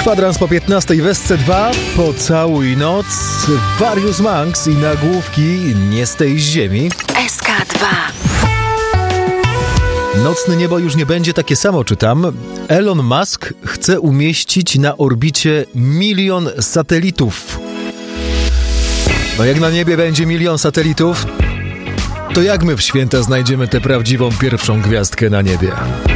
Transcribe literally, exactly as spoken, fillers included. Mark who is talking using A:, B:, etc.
A: Kwadrans po piętnastej w S C dwa, Pocałuj noc, Various Monks i nagłówki Nie z tej ziemi.
B: S K dwa.
A: Nocne niebo już nie będzie takie samo, czytam. Elon Musk chce umieścić na orbicie milion satelitów. No jak na niebie będzie milion satelitów, to jak my w święta znajdziemy tę prawdziwą pierwszą gwiazdkę na niebie?